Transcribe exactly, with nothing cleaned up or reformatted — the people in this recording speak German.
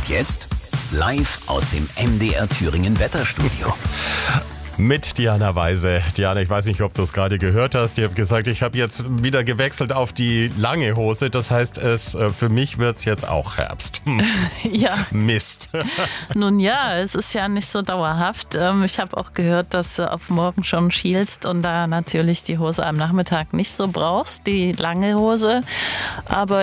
Und jetzt live aus dem M D R Thüringen Wetterstudio. Mit Diana Weise. Diana, ich weiß nicht, ob du es gerade gehört hast. Ich habe gesagt, ich habe jetzt wieder gewechselt auf die lange Hose. Das heißt, es für mich wird es jetzt auch Herbst. Ja. Mist. Nun ja, es ist ja nicht so dauerhaft. Ich habe auch gehört, dass du auf morgen schon schielst und da natürlich die Hose am Nachmittag nicht so brauchst, die lange Hose. Aber